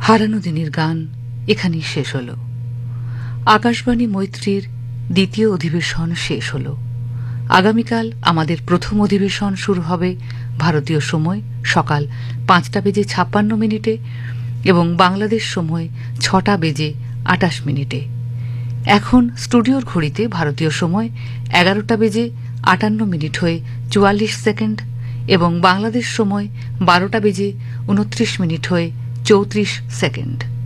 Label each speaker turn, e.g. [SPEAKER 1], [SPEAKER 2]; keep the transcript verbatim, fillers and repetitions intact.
[SPEAKER 1] হারানো দিনের গান এখানেই শেষ হল। আকাশবাণী মৈত্রীর দ্বিতীয় অধিবেশন শেষ হল। আগামীকাল আমাদের প্রথম অধিবেশন শুরু হবে ভারতীয় সময় সকাল পাঁচটা বেজে ছাপ্পান্ন মিনিটে এবং বাংলাদেশ সময় ছটা বেজে আটাশ মিনিটে। এখন স্টুডিওর ঘড়িতে ভারতীয় সময় এগারোটা বেজে আটান্ন মিনিট হয়ে চুয়াল্লিশ সেকেন্ড এবং বাংলাদেশ সময় বারোটা বেজে উনত্রিশ মিনিট হয়ে চৌত্রিশ সেকেন্ড।